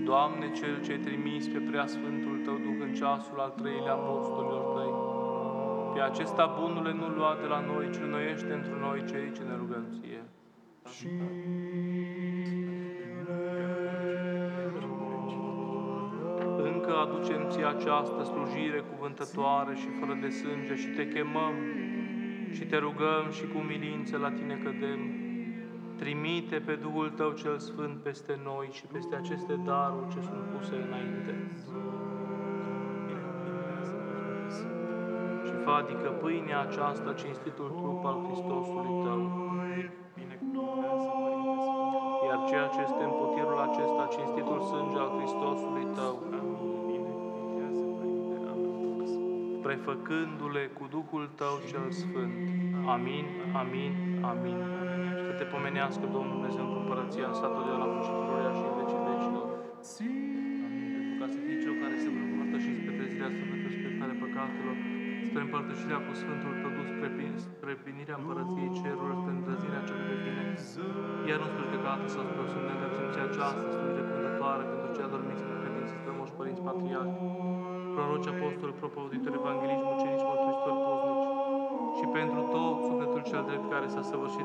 Doamne, Cel ce-ai trimis pe preasfântul Tău Duh în ceasul al treilea apostolilor Tăi, pe acesta bunule nu lua de la noi, ci înnoiește într noi cei ce ne rugăm Ție. Încă aducem Ție această slujire cuvântătoare și fără de sânge și Te chemăm și Te rugăm și cu umilință la Tine cădem. Trimite pe Duhul Tău cel Sfânt peste noi și peste aceste daruri ce sunt puse înainte. Și fă adică pâinea aceasta, cinstitul trup al Hristosului Tău, iar ceea ce este în potirul acesta, cinstitul sânge al Hristosului Tău, prefăcându-le cu Duhul Tău cel Sfânt. Amin, amin, amin. Să Te pomenească Domnul Dumnezeu în împărăția sa totdeauna cu și pururea și în vecii vecilor. Amin. Pentru ca să fii Cel care se vor împărtăși spre trezirea sufletului, spre iertarea păcatelor, spre împărtășirea cu Sfântul Tău Duh, spre plinirea împărăției cerurilor, spre îndrăzirea cea de bine, iar nu spre judecată sau spre o sfântă încălțimție aceasta, slujire cuvântătoare pentru cei adormiți în credință, spre moși părinți patriarhi, proroci, apostoli, propovăditori, evangeliști, mucenici, mărturisitori, poznici, și pentru tot sufletul cel drept care s-a săvârșit